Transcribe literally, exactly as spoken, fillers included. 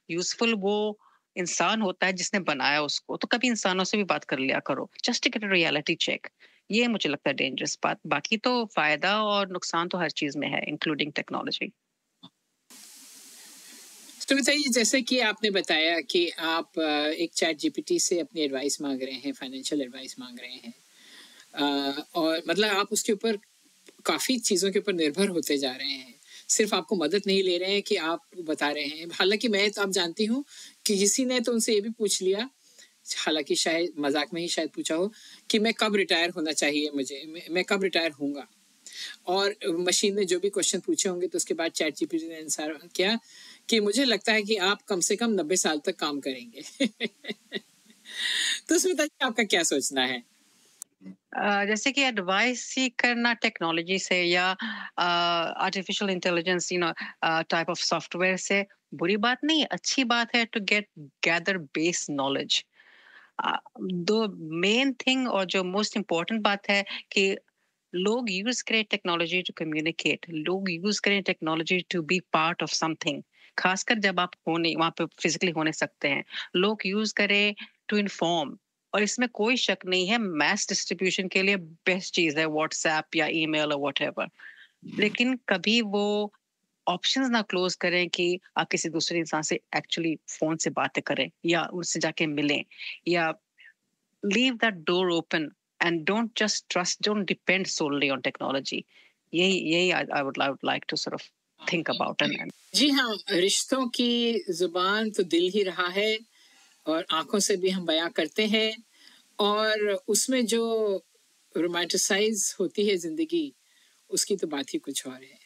Useful वो इंसान होता है जिसने बनाया उसको, तो कभी इंसानों से भी बात कर लिया करो, just to get a reality check. ये मुझे लगता है डेंजरस बात, बाकी तो फ़ायदा और नुकसान तो हर चीज़ में है, इंक्लूडिंग टेक्नोलॉजी। तो बताइए, जैसे कि आपने बताया कि आप अ, एक चैट जीपीटी से अपनी एडवाइस माँग रहे हैं, फाइनेंशियल एडवाइस माँग रहे हैं। अ, और मतलब आप उसके ऊपर काफ़ी चीज़ों के ऊपर निर्भर होते जा रहे हैं। सिर्फ़ आपको मदद नहीं ले रहे हैं कि आप बता रहे हैं। हालाँकि मैं तो आप जानती हूँ कि किसी ने तो उनसे ये भी पूछ लिया, हालाँकि शायद मज़ाक में ही शायद पूछा हो, कि मैं कब रिटायर होना चाहिए मुझे, मैं मैं कब रिटायर होऊँगा? और मशीन ने जो भी क्वेश्चन पूछे होंगे, तो उसके बाद चैट जीपीटी ने आंसर किया कि मुझे लगता है कि आप कम से कम नब्बे साल तक काम करेंगे। तो उसमें बताइए आपका क्या सोचना है? अ, जैसे कि एडवाइस सीक करना टेक्नोलॉजी से या artificial intelligence you know type of software से बुरी बात नहीं है, अच्छी बात है to get gather base knowledge. दो मेन थिंग और जो मोस्ट इम्पोर्टेंट बात है कि लोग यूज करें टेक्नोलॉजी टू कम्युनिकेट, लोग यूज करें technology to be part of something, खासकर जब आप हो नहीं वहां पे फिजिकली होने सकते हैं। लोग यूज करें टू इन्फॉर्म, और इसमें कोई शक नहीं है मैस डिस्ट्रीब्यूशन के लिए बेस्ट चीज है व्हाट्सएप या ईमेल और व्हाटएवर। लेकिन कभी वो ऑप्शंस ना क्लोज करें कि आप किसी दूसरे इंसान से एक्चुअली फोन से बातें करें या उनसे जाके मिलें, या leave that door open and don't just trust, don't depend solely on technology. Yay, yay, I, I would I would like to sort of think about and, and जी हाँ, रिश्तों की ज़ुबान तो दिल ही रहा है, और आँखों से भी हम बयाँ करते हैं, और उसमें जो रोमांटिसाइज़ होती है ज़िंदगी, उसकी तो बात ही कुछ और है।